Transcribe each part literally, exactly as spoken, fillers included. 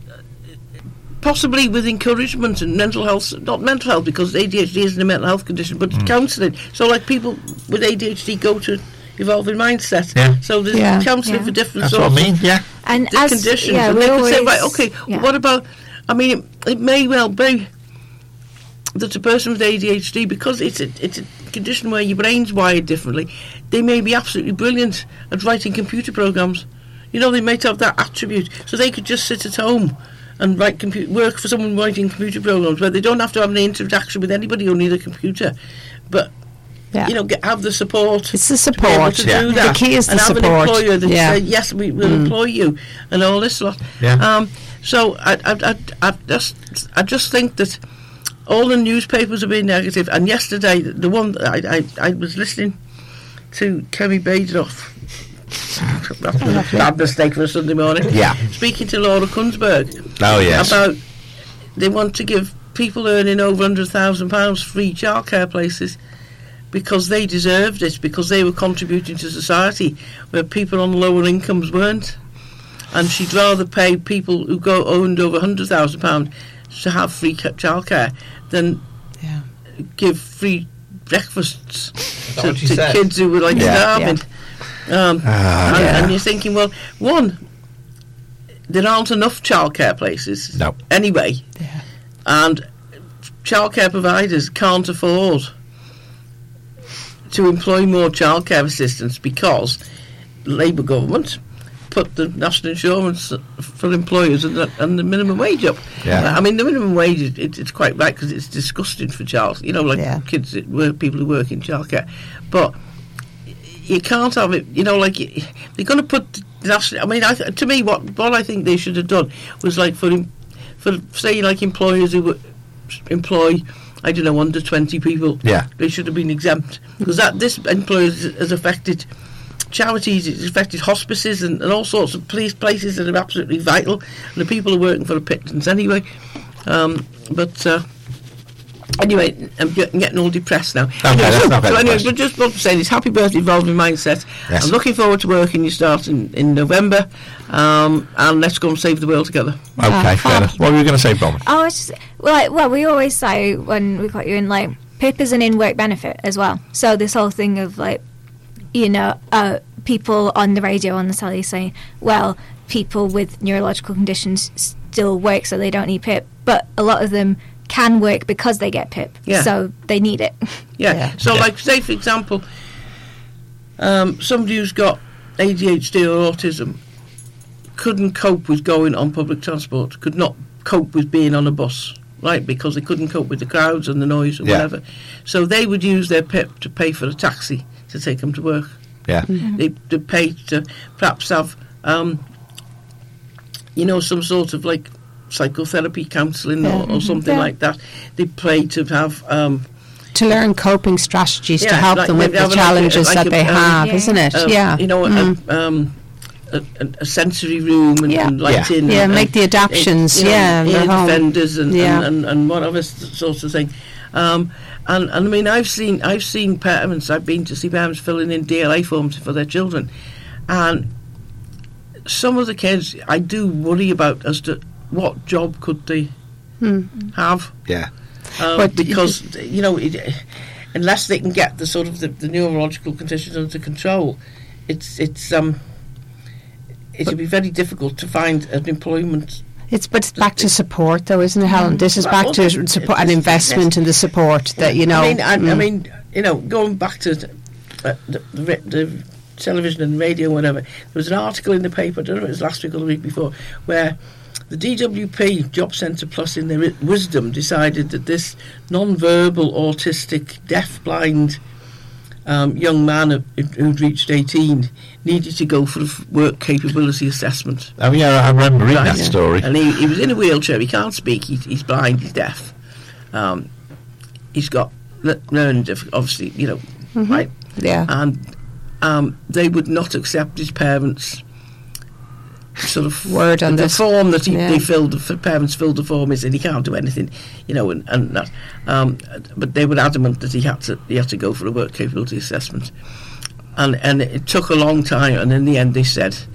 possibly with encouragement and mental health, not mental health because A D H D isn't a mental health condition, but mm. counselling. So like people with A D H D go to Evolving Mindset. Yeah. So there's yeah. counselling yeah. for different That's sorts what I mean, of yeah. and as, Yeah, conditions. And we they always, could say, right, okay, yeah. what about, I mean, it, it may well be that a person with A D H D, because it's a, it's a condition where your brain's wired differently, they may be absolutely brilliant at writing computer programs. You know, they might have that attribute. So they could just sit at home and write compu- work for someone writing computer programs where they don't have to have any interaction with anybody, only the computer. But, yeah. you know, get, have the support. It's the to be able support. to Yeah. do that. The key is the and support. And have an employer that yeah. say, yes, we will mm. employ you, and all this lot. Yeah. Um, so I, I, I, I, just, I just think that all the newspapers have been negative. And yesterday, the one I, I, I was listening to Kemi Badenoff. That's a bad mistake for a Sunday morning. Yeah. Speaking to Laura Kunsberg. Oh, yes. About they want to give people earning over one hundred thousand pounds free childcare places because they deserved it, because they were contributing to society where people on lower incomes weren't. And she'd rather pay people who go owned over one hundred thousand pounds to have free childcare than yeah. give free breakfasts to, to said? kids who were like Yeah. starving. Yeah. Um, Ah, and, yeah. and you're thinking, well, one, there aren't enough childcare places No. anyway, Yeah. and childcare providers can't afford to employ more childcare assistants because Labour government put the national insurance for employers and the, and the minimum wage up. Yeah. I mean, the minimum wage, is, it, it's quite right because it's disgusting for child, you know, like Yeah. kids, that work, people who work in childcare. But you can't have it, you know, like, they're going to put the national, I mean, I th- to me, what what I think they should have done was like for, em- for say, like employers who would employ, I don't know, under twenty people, Yeah. they should have been exempt. Because that this employers has affected charities, it's affected hospices and, and all sorts of police places that are absolutely vital, and the people are working for a pittance anyway. Um, but uh, anyway, I'm get- getting all depressed now. Okay, anyway, that's so, not very so anyway, depressing. but just what I'm saying is happy birthday, Evolving Mindset. Yes. I'm looking forward to working you start in, in November, um, and let's go and save the world together. Okay, Yeah. fair enough. What were you going to say, Bronwyn? Oh, it's just, well, like, well, we always say when we got you in, like, P I P is an in-work benefit as well. So this whole thing of, like, you know, uh, people on the radio, on the telly saying, well, people with neurological conditions still work so they don't need P I P. But a lot of them can work because they get P I P. Yeah. So they need it. Yeah. Yeah. So, Yeah. like, say for example, um, somebody who's got A D H D or autism couldn't cope with going on public transport, could not cope with being on a bus, right? Because they couldn't cope with the crowds and the noise and Yeah. whatever. So they would use their P I P to pay for a taxi to take them to work. Yeah. They they pay to perhaps have, um, you know, some sort of like psychotherapy counselling Yeah. or, or something Yeah. like that. They pay to have. Um, To learn coping strategies to Yeah, help like them with maybe the have like a- challenges like that a- they um, have, Yeah. isn't it? um, yeah. you know, Mm. a, um, a, a, a sensory room and, Yeah. and lighting. Yeah, and, make the and, adaptions, you know, yeah, in ear the home. defenders and, Yeah. and, and, and whatever s- sorts of thing. Um, and, and I mean, I've seen I've seen parents. I've been to see parents filling in D L A forms for their children, and some of the kids I do worry about as to what job could they Hmm. have. Yeah. Um, But because you know, it, unless they can get the sort of the, the neurological conditions under control, it's it's um it'll be very difficult to find an employment. It's but it's back to support, though, isn't it, Helen? This is back Well, to it's- support it's- an investment in the support that you know. I mean, I, I mm. mean, you know, going back to uh, the, the, the, the television and radio, and whatever. There was an article in the paper. I don't know if it was last week or the week before, where the D W P Job Centre Plus, in their wisdom, decided that this non-verbal, autistic, deaf-blind um, young man who- who'd reached eighteen needed to go for a f- work capability assessment. Oh, yeah, I remember reading Right. that story. And he, he was in a wheelchair. He can't speak. He, he's blind. He's deaf. Um, he's got le- learning difficulties, obviously, you know, Mhm. right? yeah. And um, they would not accept his parents' sort of Word on the this. form that he, Yeah. they filled. The parents filled the form is, and he can't do anything, you know, and, and that. Um, but they were adamant that he had to he had to go for a work capability assessment, and and it took a long time. And in the end, they said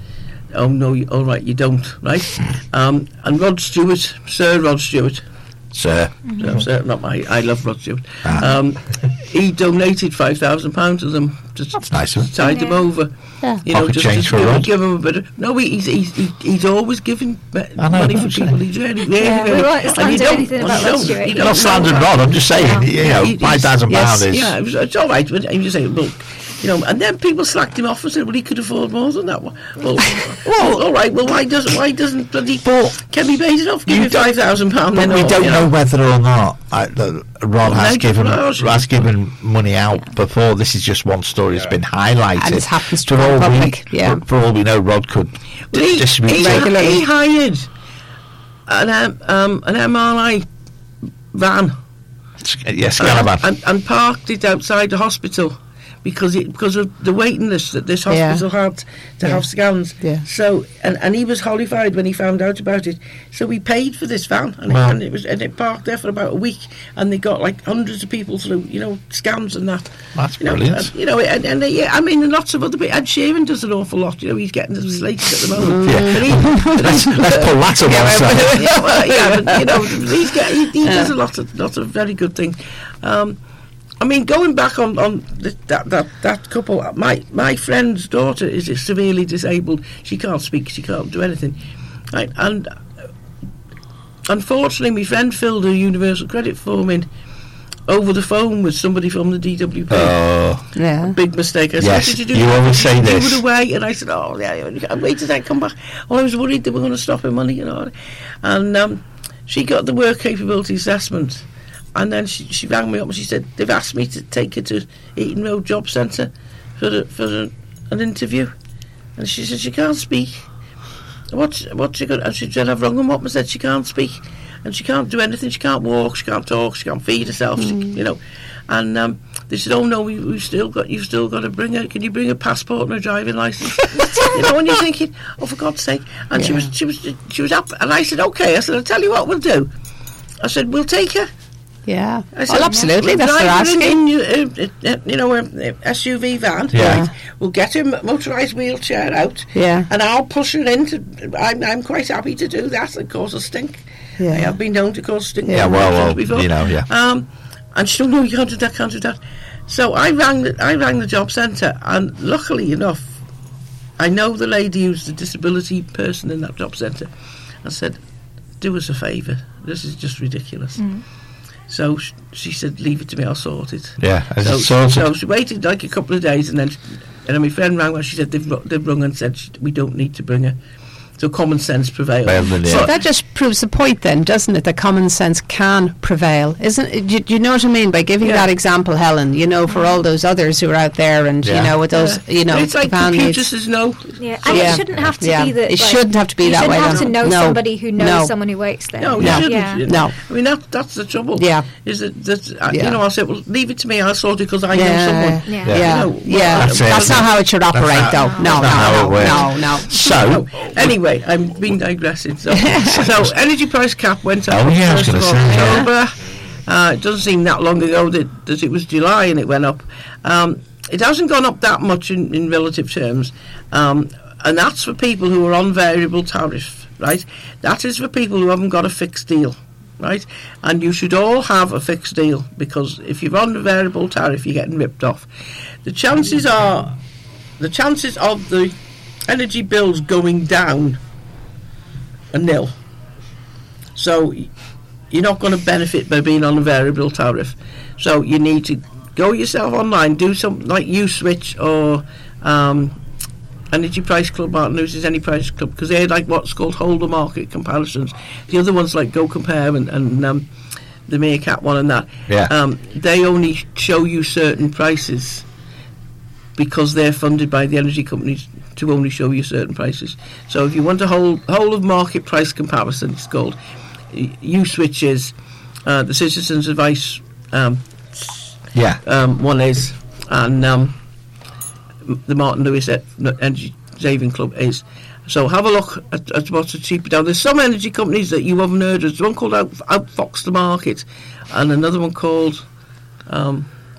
Oh no, you, all right, you don't, right? Um, and Rod Stewart, Sir Rod Stewart, Sir. so, Sir, not my, I love Rod Stewart. Ah. Um, he donated five thousand pounds to them. Just That's nice of him. tide them Yeah. over. Yeah. You know, Pocket just, change just for give, Rod. give him a bit of. No, he- he's he's he, he's always giving me- I know, money for I'm saying. people. He's really, really, Yeah, we really. won't and slander you don't- anything and about you Rod don't- Stewart. you You're You're don't not slandering know. Rod. I'm just saying, No. you know, He- five he's- thousand yes, pound is. Yeah, it was, it's all right. But I'm just saying, look, you know, and then people slacked him off and said, well, he could afford more than that. Well, well all right. Well, why doesn't why doesn't bloody Kemi Badenoff give You you don't- five thousand pound? But we don't know whether or not uh, the- Rod Well, has Nigel given Farage. has given money out before. This is just one story that's been highlighted. And it happens to for the all public, we, yeah. for, for all we know, Rod could d- He, distribute. he, it. regularly. he hired an um, um, an M R I van Yes, and, Caravan. and, and parked it outside the hospital because it, because of the waiting list that this Yeah. hospital had to Yeah. have scans. Yeah. So and, and he was horrified when he found out about it. So we paid for this van and, Wow. it, and it was and it parked there for about a week and they got like hundreds of people through, you know, scans and that. That's You know, brilliant. and, you know, and, and uh, yeah, I mean, and lots of other people. Ed Sheeran does an awful lot. You know, he's getting slated at the moment. Yeah. But he, let's, let's pull that to one yeah, side. but, yeah, well, yeah, but, you know, he's get, he, he does a lot of lot of very good things. Um, I mean, going back on on the, that that that couple, my my friend's daughter is severely disabled. She can't speak. She can't do anything. Right, and uh, unfortunately, my friend filled a universal credit form in over the phone with somebody from the D W P. Oh, Yeah. Big mistake. I said, Yes, what did you, you do? always say You this. were away, and I said, "Oh, yeah, I waited. I come back." Well, I was worried they were going to stop her money, you know. And um, she got the work capability assessment, and then she, she rang me up and she said they've asked me to take her to Eaton Road Job Centre for the, for the, an interview, and she said she can't speak. What's what's she got? And she said I've rung them up and said she can't speak, and she can't do anything. She can't walk. She can't talk. She can't feed herself. She, you know. And um, they said, "Oh no, we, we've still got you've still got to bring her. Can you bring a passport and a driving license?" You know, and you're thinking, "Oh, for God's sake!" And she Yeah. was she was she was up, and I said, "Okay." I said, "I'll tell you what we'll do." I said, "We'll take her." Yeah. I said, Well, absolutely. we'll That's what they're drive her asking. in, uh, uh, uh, you know, a, a S U V van. Yeah. Right? We'll get her motorised wheelchair out. Yeah. And I'll push her into. I'm, I'm quite happy to do that and cause a stink. Yeah. I have been known to cause stink. Yeah, well, well, before. you know, yeah. Um, and she said, "No, you can't do that. Can't do that." So I rang the I rang the job centre, and luckily enough, I know the lady who's the disability person in that job centre. I said, "Do us a favour. This is just ridiculous." So sh- she said, "Leave it to me. I'll sort it." Yeah, as So, it's sorted. so she waited like a couple of days, and then she, and then my friend rang. Well, she said they've ru- they've rung and said sh- we don't need to bring her. So common sense prevailed. Well, then, yeah. So that just proves the point then, doesn't it? That common sense can prevail, isn't it? Do, do you know what I mean? By giving Yeah. that example, Helen, you know, for all those others who are out there and, Yeah. you know, with those, Yeah. you know, it's like van computer needs- says no. Yeah, and Yeah. it shouldn't have to Yeah. be that. It like, shouldn't have to be you that shouldn't way, have no. to know No. somebody who knows No. someone who works there. No, you No. shouldn't. Yeah. you know. No. I mean that that's the trouble. Yeah. Is that that uh, Yeah. you know? I said, well, leave it to me. I'll sort it because I Yeah. know someone. Yeah. Yeah, Yeah. yeah. You know, well, That's, That's it. not how it should operate, how- though. that's No, not how no, it no, works. no, no. So, Anyway, I'm being digressing. So, so energy price cap went up Oh, yeah, I was first of gonna say, yeah. October. Uh, it doesn't seem that long ago that, that it was July and it went up. Um, it hasn't gone up that much in, in relative terms, um, and that's for people who are on variable tariff, right? That is for people who haven't got a fixed deal, right? And you should all have a fixed deal because if you're on a variable tariff, you're getting ripped off. The chances are, the chances of the energy bills going down are nil. So y- you're not going to benefit by being on a variable tariff. So you need to go yourself online, do something like U-Switch or um, Energy Price Club. Martin uses Any Price Club because they're like what's called holder market comparisons. The other ones like Go Compare and, and um, the Meerkat one and that. Yeah. Um, they only show you certain prices because they're funded by the energy companies to only show you certain prices. So if you want a whole whole of market price comparison, it's called U-Switch is uh, the Citizens Advice um, yeah. um, one is, and um, the Martin Lewis E- Energy Saving Club is. So have a look at, at what's cheaper down. There's some energy companies that you haven't heard of. There's one called Out, Outfox the Market, and another one called um,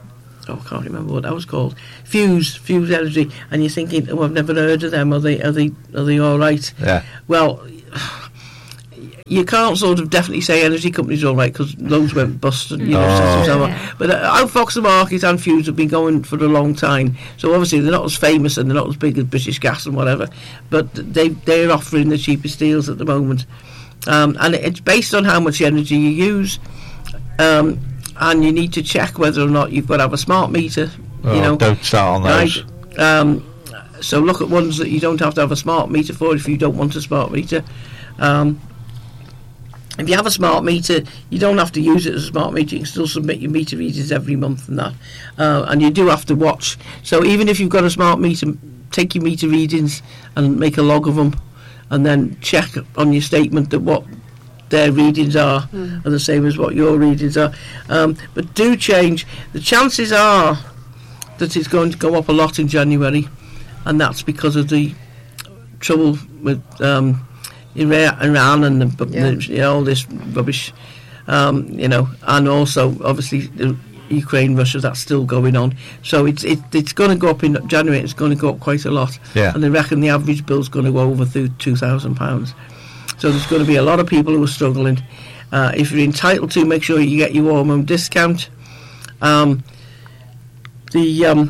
oh, I can't remember what that was called. Fuse, Fuse Energy, and you're thinking, oh, I've never heard of them. Are they, are they, are they all right? Yeah. Well, you can't sort of definitely say energy companies are all right because loads went bust. And, you know, Oh. so- so- Yeah. But uh, Outfox Market and Fuse have been going for a long time. So obviously they're not as famous and they're not as big as British Gas and whatever. But they they're offering the cheapest deals at the moment, um, and it's based on how much energy you use. Um, and you need to check whether or not you've got to have a smart meter. Oh, you know, don't start on those. right? Um, so look at ones that you don't have to have a smart meter for if you don't want a smart meter. Um, if you have a smart meter, you don't have to use it as a smart meter. You can still submit your meter readings every month and that. Uh, and you do have to watch. So even if you've got a smart meter, take your meter readings and make a log of them, and then check on your statement that what their readings are mm. are the same as what your readings are. Um, but do change. The chances are that it's going to go up a lot in January, and that's because of the trouble with um, Ira- Iran and the, Yeah. the, you know, all this rubbish, um, you know, and also obviously the Ukraine, Russia, that's still going on. So it's it, it's going to go up in January. It's going to go up quite a lot, Yeah. and they reckon the average bill's going to go over through two thousand pounds. So there's going to be a lot of people who are struggling. Uh, if you're entitled to, make sure you get your warm home discount. Um, the um,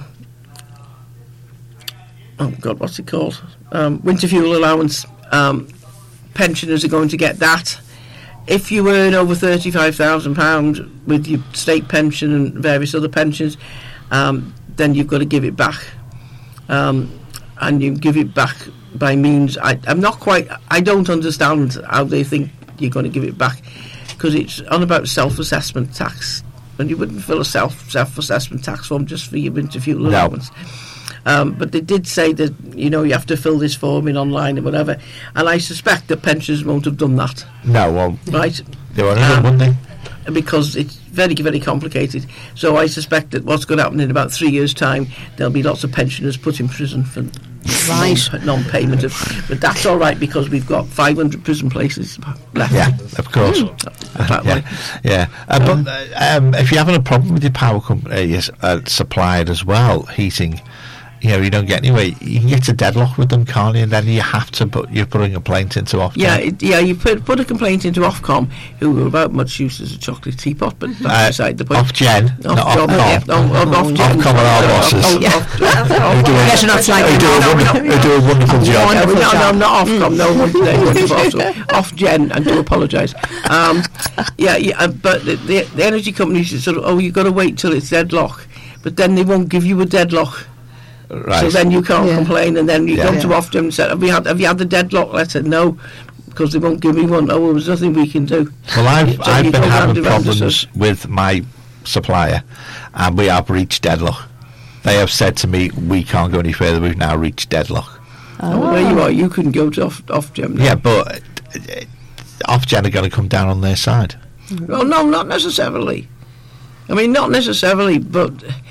oh God, what's it called? Um, winter fuel allowance. Um, pensioners are going to get that. If you earn over thirty-five thousand pounds with your state pension and various other pensions, um, then you've got to give it back. Um, and you give it back by means, I, I'm not quite, I don't understand how they think you're going to give it back, because it's on about self-assessment tax, and you wouldn't fill a self, self-assessment tax form just for your winter fuel No. allowance. Um, but they did say that, you know, you have to fill this form in online and whatever, and I suspect that pensioners won't have done that, No, well, right? they were in Um, wouldn't they? Because it's very, very complicated. So I suspect that what's going to happen in about three years' time, there'll be lots of pensioners put in prison for Right. non- non-payment of. But that's all right because we've got five hundred prison places left. Yeah, of course. That way. yeah, yeah. Uh, but uh, um, if you're having a problem with your power company, yes, uh, supplied as well, heating, you know, you don't get anyway. You can get to deadlock with them, can't you? And then you have to put you're putting a complaint into Ofcom. Yeah, it, yeah. You put put a complaint into Ofcom, who are about much use as a chocolate teapot, but that's Uh, beside the point. Ofgen, not Ofcom, yeah, Ofcom. oh, oh, Ofgen. Ofcom are our Oh, bosses. oh, Yeah. Off- Off- Who do a- Better not slag who them do a off. wonder- who do a wonderful job. No, Wonderful no, no, job. not Ofcom. No one today. Wonderful. Ofcom. Ofgen, and do apologise. Um, yeah, yeah, uh, but the, the, the energy companies are sort of, oh, you've got to wait till it's deadlock, but then they won't give you a deadlock. Right. So then you can't Yeah. complain, and then you Yeah. go to Ofgem and say, have you had have you had the deadlock letter? No, because they won't give me one. Oh, well, there's nothing we can do. Well, I've So I've you been go round having and round the problems with my supplier, and we have reached deadlock. They have said to me, we can't go any further. We've now reached deadlock. Oh, well, there you are. You can go to Off, Ofgem. Yeah, but uh, Ofgen are going to come down on their side. Well, no, not necessarily. I mean, not necessarily, but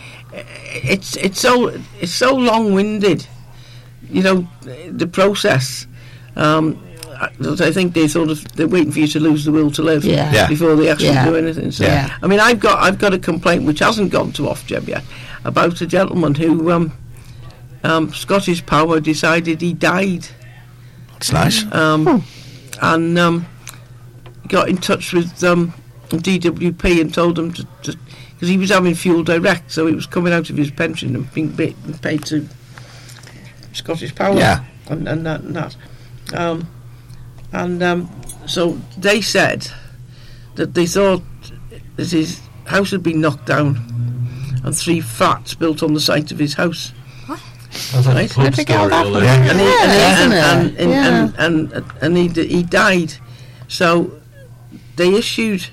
it's it's so it's so long-winded. You know, the process. Um, I I think they sort of they're waiting for you to lose the will to live Yeah. Yeah. before they actually Yeah. do anything. So, Yeah. I mean, I've got I've got a complaint which hasn't gone to Ofgem yet about a gentleman who um, um, Scottish Power decided he died. It's nice. um, and um, got in touch with um, D W P and told them to, because he was having fuel direct, so it was coming out of his pension and being ba- paid to Scottish Power, Yeah. and, and that and that. Um, and um, so they said that they thought that his house had been knocked down and three flats built on the site of his house. Right? Where'd they get all that from? Yeah. And he, Yeah, and, isn't and, it? and, Yeah. and, and, and he, d- he died. So they issued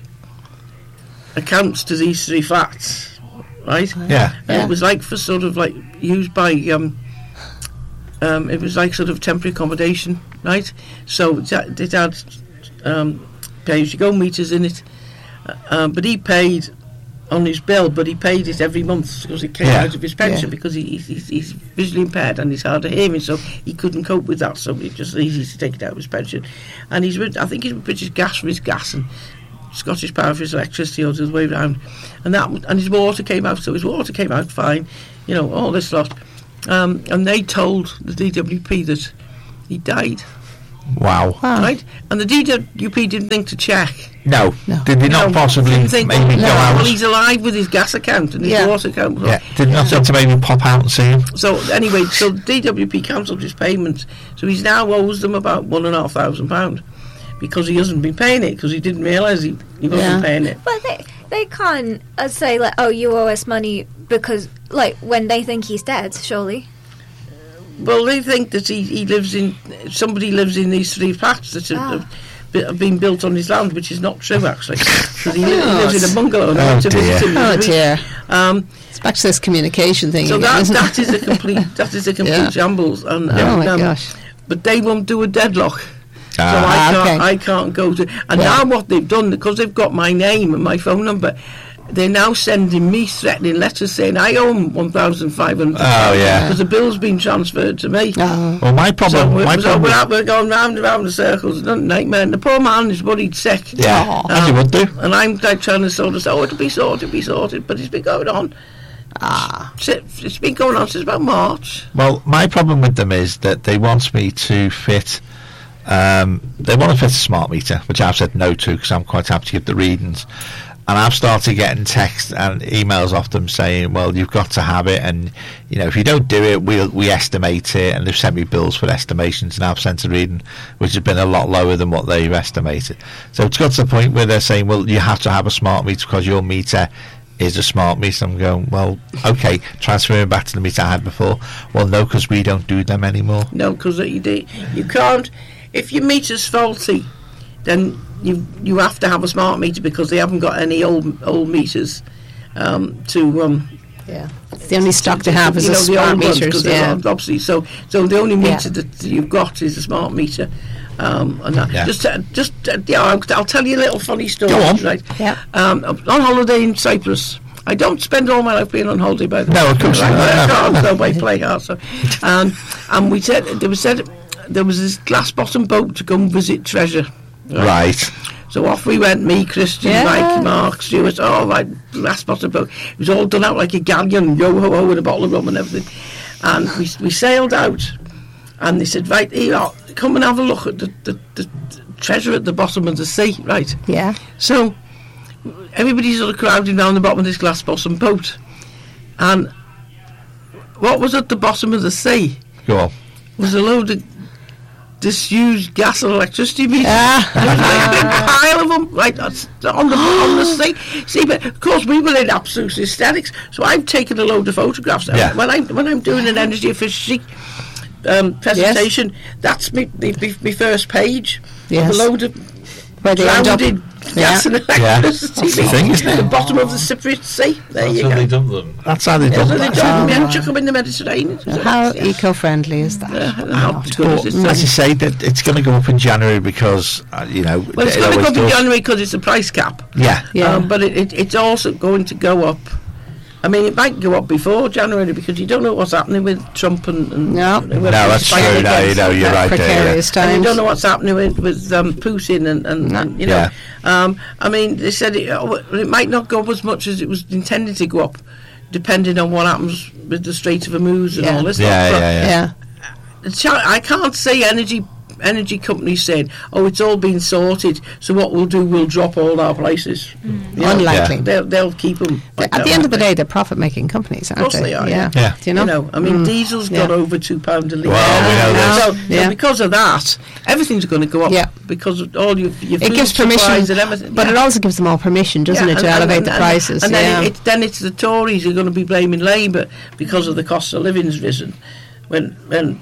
accounts to these three flats, right? Yeah. And Yeah. it was like for sort of like used by um, um, it was like sort of temporary accommodation, right? So it had, it had um, pay-as-you-go meters in it, uh, um, but he paid on his bill, but he paid it every month because it came Yeah. out of his pension, Yeah. because he, he's, he's visually impaired and he's hard of hearing, so he couldn't cope with that, so it just easy to take it out of his pension. And he's with, I think he's with British Gas for his gas, and Scottish Power for his electricity, or the other way around, and that and his water came out. So his water came out fine, you know, all this lot, um, and they told the D W P that he died. Wow. Wow. Right, and the D W P didn't think to check. No. No. Did they not No, possibly didn't think, maybe no, go out? well, he's alive with his gas account and his Yeah. water account. Yeah. Did not think to maybe pop out and see him? So anyway, so D W P cancelled his payments. So he's now owes them about one and a half thousand pound because he hasn't been paying it because he didn't realise he, he wasn't Yeah. paying it. But they they can't uh, say like, oh, you owe us money because like when they think he's dead, surely. Well, they think that he, he lives in somebody lives in these three flats that have, Ah. have be- have been built on his land, which is not true actually. 'Cause he, li- he lives in a bungalow. And I Oh, went to visit dear. him Oh this week. dear. Um, It's back to this communication thing so again, that isn't that it? is a complete that is a complete Yeah. shambles. And, Oh and, my um, gosh. But they won't do a deadlock. So Ah. I Ah, can't, okay. I can't go to. And Yeah. now what they've done, because they've got my name and my phone number, they're now sending me threatening letters saying I owe them one thousand five hundred. Oh, yeah. because the bill's been transferred to me. Oh. Well, my So, problem. we're, my so problem. we're, out, we're going round and round in circles. It's a nightmare. And the poor man is worried sick. Yeah, Aw. as you would do. And I'm like trying to sort of say, oh, it'll be sorted, it'll be sorted. But it's been going on. Ah. It's, it's been going on since about March. Well, my problem with them is that they want me to fit. Um, they want to fit a smart meter, which I've said no to because I'm quite happy to give the readings. And I've started getting texts and emails off them saying, "Well, you've got to have it, and you know if you don't do it, we'll we estimate it." And they've sent me bills for estimations, and I've sent a reading which has been a lot lower than what they've estimated. So it's got to the point where they're saying, "Well, you have to have a smart meter because your meter is a smart meter." I'm going, "Well, okay, transferring back to the meter I had before." Well, no, because we don't do them anymore. No, because you, do- you can't. If your meter's faulty, then you you have to have a smart meter because they haven't got any old old meters um, to. Um, Yeah. It's the only stock to have is you a know, the smart old ones, meters. 'cause they're Yeah. not- obviously. So so the only meter Yeah. that you've got is a smart meter. Um, and that, Yeah. just uh, just uh, yeah, I'll, I'll tell you a little funny story. Go on. Right? Yeah. Um, I'm on holiday in Cyprus. I don't spend all my life being on holiday, by the way. No, of course Right? not. I can't, so I play hard. So, um, and we said there was said there was this glass bottom boat to come visit Treasure. Right. So off we went, me, Christian, Yeah. Mike, Mark, Stuart, all right, last bottom boat. It was all done out like a galleon, yo ho ho, with a bottle of rum and everything. And we we sailed out, and they said, right, here, I'll- come and have a look at the, the, the treasure at the bottom of the sea, right? Yeah. So everybody's sort of crowding down the bottom of this glass bottom boat, and what was at the bottom of the sea Go on. was a load of disused gas and electricity meters. Ah. There was like a big pile of them, right that's on the on the sea. See, but of course we were in absolute hysterics. So I've taken a load of photographs. Now. Yeah. When I'm when I'm doing an energy efficiency um, presentation, that's me, me, me, me first page. Yes. Of a load of Where they end up. drowned gas and Yeah. electricity. That's the thing, isn't it? The bottom of the Cypriot Sea. There That's you how go. they dump them. That's how they Yeah, done so they that. dump them Oh, in, chuck them in the Mediterranean. How Yeah. eco-friendly is that? Yeah, not as good as But it's as you done. say, that it's going to go up in January because uh, you know. Well, it's it going to go always up in does. January because it's a price cap. Yeah. Yeah. Um, but it, it, it's also going to go up. I mean, it might go up before January because you don't know what's happening with Trump and. and No. and No, whoever that's he's true. fighting No, you against. know, you're right there. Yeah. Precarious And you times. don't know what's happening with, with um, Putin and, and, No. and you know. Yeah. Um, I mean, they said it, oh, it might not go up as much as it was intended to go up, depending on what happens with the Strait of Hormuz and Yeah. all this Yeah, stuff. yeah, But yeah. Yeah. it's how- I can't say energy energy companies saying, "Oh, it's all been sorted. So what we'll do, we'll drop all our prices." You know, Unlikely. They'll they'll keep them. At the end of the day, they're profit-making companies, aren't Of course they? they are, Yeah. yeah. Do you know? You know, I mean, Mm. diesel's Yeah. got over two pound a litre. Well, we know this. So, Yeah. so because of that, everything's going to go up. Yeah. Because of all your, your It food gives permission, supplies and everything. but yeah. it also gives them all permission, doesn't Yeah, it, to and- elevate and- the and- prices? And yeah. then it, it, then it's the Tories who are going to be blaming Labour because of the cost of living's risen, when when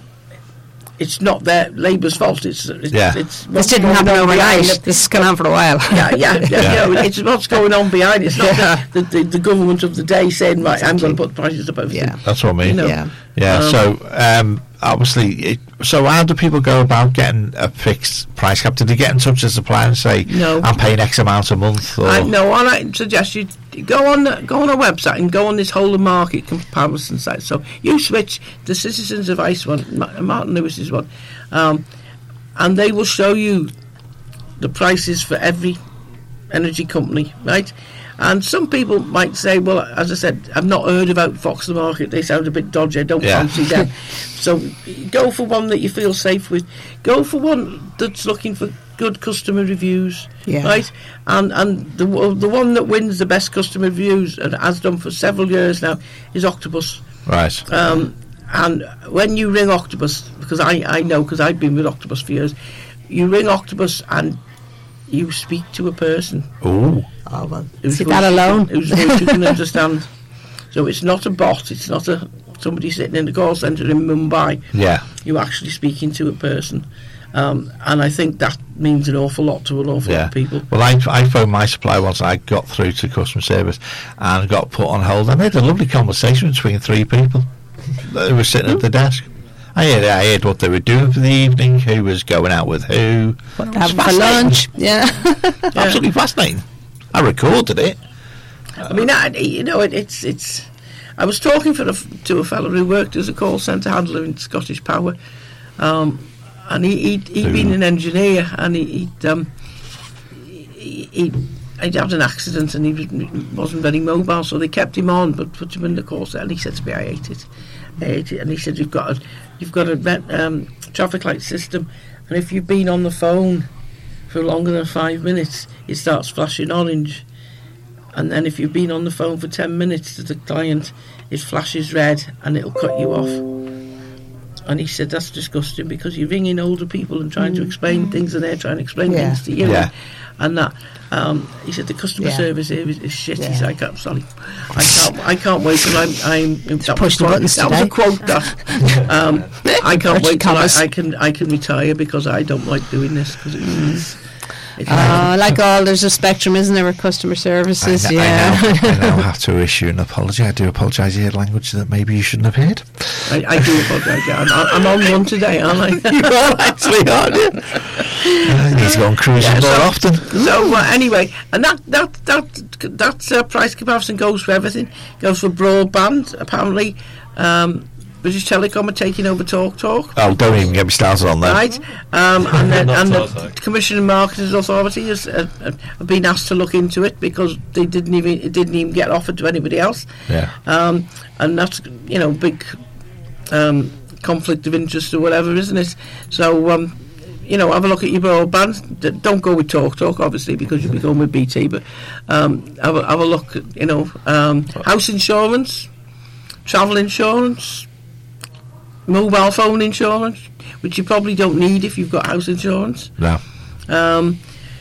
it's not their Labour's fault. It's, it's Yeah. It's this what's didn't going happen on behind overnight. it. This has gone on for a while. Yeah, yeah, yeah, Yeah. You know, it's what's going on behind. It's not Yeah. the, the, the government of the day saying, right, I'm going to put prices up everything. Yeah. That's what I mean. You know, Yeah. Yeah. Um, so um, obviously, it, so how do people go about getting a fixed price cap? Did they get in touch with the supplier and say, No. "I'm paying X amount a month"? Or I, no, all I suggest you go on the, go on a website and go on this whole of market comparison site. So you switch the Citizens of Ice one, Ma- Martin Lewis's one, um, and they will show you the prices for every energy company, right? And some people might say, well, as I said, I've not heard about Fox the Market. They sound a bit dodgy. I don't Yeah. fancy them. So go for one that you feel safe with. Go for one that's looking for good customer reviews, Yeah. right? And and the the one that wins the best customer reviews and has done for several years now is Octopus. Right. Um, and when you ring Octopus, because I, I know, because I've been with Octopus for years, you ring Octopus and you speak to a person. Ooh. Oh, well, whose see voice that you alone. can- Whose voice you can understand. So it's not a bot, it's not a somebody sitting in the call centre in Mumbai. Yeah. You're actually speaking to a person. Um, and I think that means an awful lot to an awful lot Yeah. of people. Well, I, I phoned my supplier once. I got through to customer service and got put on hold. And they had a lovely conversation between three people that were sitting at the desk. I heard, I heard what they were doing for the evening, who was going out with who. What, It was having for fascinating. lunch. Yeah. Absolutely fascinating. I recorded it. I mean, I, you know, it, it's it's. I was talking for a, to a fellow who worked as a call centre handler in Scottish Power, um, and he he'd, he'd been an engineer, and he, he'd um, he, he he'd had an accident, and he was, wasn't very mobile, so they kept him on, but put him in the call centre. And he said to me, "I hate it, I hate it." And he said, "You've got a you've got a um, traffic light system, and if you've been on the phone for longer than five minutes, it starts flashing orange." And then if you've been on the phone for ten minutes to the client, it flashes red and it'll cut you off. And he said, that's disgusting, because you're ringing older people and trying to explain things, and they're trying to explain Yeah. things to you. Yeah. And that, um, he said, the customer Yeah. service here is, is shit. He Yeah. said, I can't, sorry, I can't, I can't wait till I'm, I'm that, push was the quote, buttons that was a today. quote that, um, I can't Inverted wait till I, commas. I can, I can retire, because I don't like doing this, because it's, it's Uh, like all, there's a spectrum, isn't there, with customer services? I, kn- yeah. I, now, I now have to issue an apology. I do apologise. You heard language that maybe you shouldn't have heard. I, I do apologise. Yeah, I'm, I'm on one today, aren't I? You are actually, aren't you? Uh, you need to go on cruising Yeah, more so- often. So uh, anyway, and that that that that uh, price comparison goes for everything. Goes for broadband. Apparently, um, British Telecom are taking over Talk Talk. Oh, don't even get me started on that. Right, um, and then Not and so, the sorry. Commission and Marketing Authority has uh, uh, have been asked to look into it, because they didn't even it didn't even get offered to anybody else. Yeah. Um, and that's, you know, big um, conflict of interest or whatever, isn't it? So, um, you know, have a look at your broadband. D- Don't go with Talk Talk, obviously, because you'll be going with B T, but um, have, a, have a look at, you know, um, house insurance, travel insurance, mobile phone insurance, which you probably don't need if you've got house insurance. No. Um,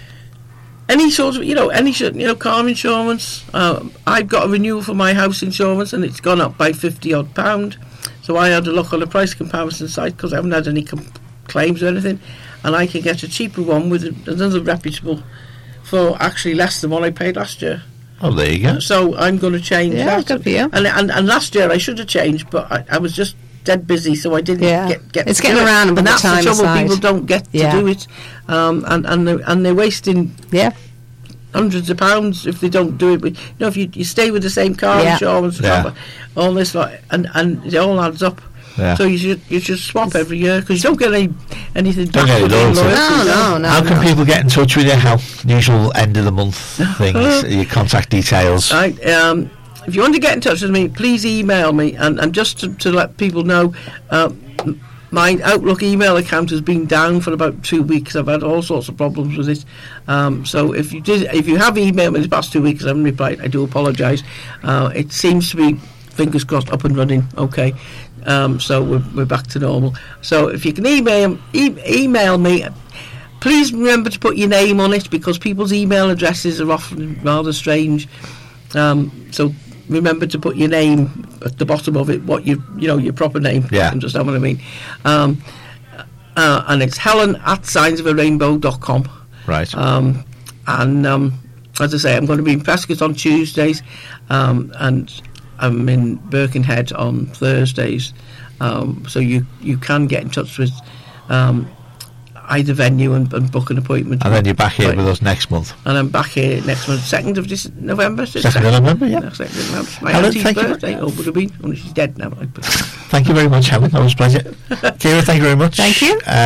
any sort of, you know, any sort- you know, car insurance. Uh, I've got a renewal for my house insurance, and it's gone up by fifty odd pound. So I had a look on a price comparison site, because I haven't had any com- claims or anything, and I can get a cheaper one with another reputable for actually less than what I paid last year. Oh, there you go. So I'm going to change Yeah, that. good for you. And, and and last year I should have changed, but I, I was just dead busy, so I didn't Yeah. get get. It's to getting do it. around and put and the that's time the trouble. aside. People don't get Yeah. to do it, um, and and they're, and they're wasting Yeah. hundreds of pounds if they don't do it. With, you know, if you, you stay with the same car Yeah. insurance, Yeah. cover, all this, like, and and it all adds up. Yeah. So you should you should swap every year, because you don't get any anything Don't back get with any the loyalty. loyalty, No, no, no. How can no. people get in touch with you? How usual end of the month things, your contact details. Right, um, if you want to get in touch with me, please email me. And, and just to, to let people know, uh, m- my Outlook email account has been down for about two weeks. I've had all sorts of problems with it. Um, so if you did, if you have emailed me the past two weeks, I haven't replied. I do apologise. Uh, it seems to be, fingers crossed, up and running. Okay, um, so we're, we're back to normal. So if you can email e- email me. Please remember to put your name on it, because people's email addresses are often rather strange. Um, so remember to put your name at the bottom of it, what you you know your proper name. Yeah. You understand what I mean? Um, uh, and it's Helen at signs of a rainbow dot com. Right. Um, and um, as I say, I'm going to be in Prescott on Tuesdays, um, and I'm in Birkenhead on Thursdays. Um, so you you can get in touch with um, either venue and, and book an appointment. and then you're back here Right. with us next month. And I'm back here next month, second of this November. is it? Second of November, yeah. No, second of November. My Helen, auntie's thank you. birthday. Oh, would have been. Only she's dead now. Like, but Thank you very much, Helen. That was a pleasure. Kira, thank you very much. Thank you. Uh,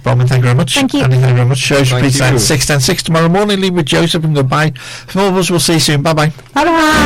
Bronwyn, thank you very much. Thank you. Andy, thank you very much. Shows Thank repeats you. at six ten six tomorrow morning. Leave with Joseph and goodbye. From all of us, we'll see you soon. Bye bye. Bye bye.